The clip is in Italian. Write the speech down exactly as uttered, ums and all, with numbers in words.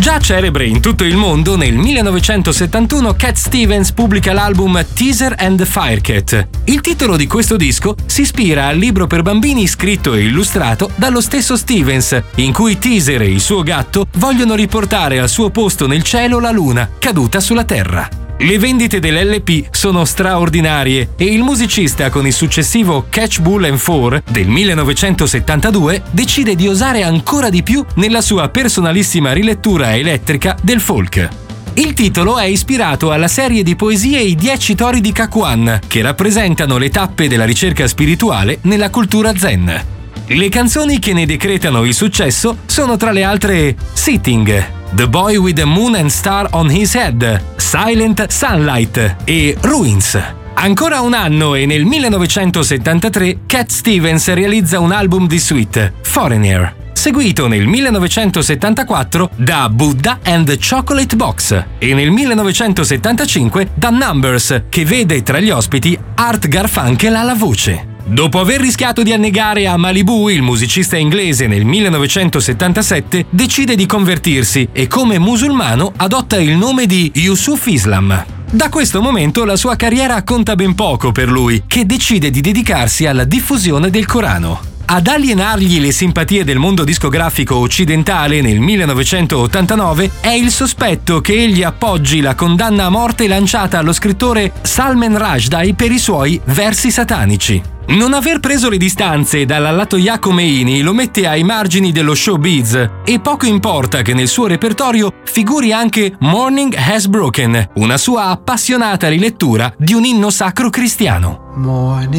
Già celebre in tutto il mondo, nel millenovecentosettantuno Cat Stevens pubblica l'album Teaser and the Firecat. Il titolo di questo disco si ispira al libro per bambini scritto e illustrato dallo stesso Stevens, in cui Teaser e il suo gatto vogliono riportare al suo posto nel cielo la luna, caduta sulla Terra. Le vendite dell'L P sono straordinarie e il musicista, con il successivo Catch Bull and Four del millenovecentosettantadue, decide di osare ancora di più nella sua personalissima rilettura elettrica del folk. Il titolo è ispirato alla serie di poesie I Dieci Tori di Kakuan, che rappresentano le tappe della ricerca spirituale nella cultura zen. Le canzoni che ne decretano il successo sono tra le altre Sitting, The Boy with the Moon and Star on His Head, Silent Sunlight e Ruins. Ancora un anno e nel millenovecentosettantatré Cat Stevens realizza un album di suite, Foreigner, seguito nel millenovecentosettantaquattro da Buddha and the Chocolate Box e nel millenovecentosettantacinque da Numbers, che vede tra gli ospiti Art Garfunkel alla voce. Dopo aver rischiato di annegare a Malibu, il musicista inglese nel millenovecentosettantasette decide di convertirsi e come musulmano adotta il nome di Yusuf Islam. Da questo momento la sua carriera conta ben poco per lui, che decide di dedicarsi alla diffusione del Corano. Ad alienargli le simpatie del mondo discografico occidentale nel millenovecentottantanove è il sospetto che egli appoggi la condanna a morte lanciata allo scrittore Salman Rushdie per i suoi versi satanici. Non aver preso le distanze dall'Ayatollah Khomeini lo mette ai margini dello showbiz e poco importa che nel suo repertorio figuri anche Morning Has Broken, una sua appassionata rilettura di un inno sacro cristiano. Morning.